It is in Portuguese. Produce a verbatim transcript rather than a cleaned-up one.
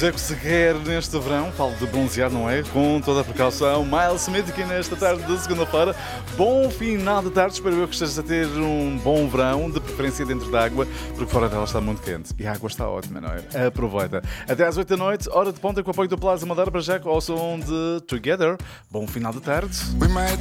é que se quer neste verão, falo de bronzear, não é? Com toda a precaução. Miles Smith aqui nesta tarde de segunda-feira. Bom final de tarde, espero eu que estejas a ter um bom verão, de preferência dentro da água, porque fora dela está muito quente. E a água está ótima, não é? Aproveita. Até às oito da noite, hora de ponta com o apoio do Plaza Madeira para já com o som de Together. Bom final de tarde.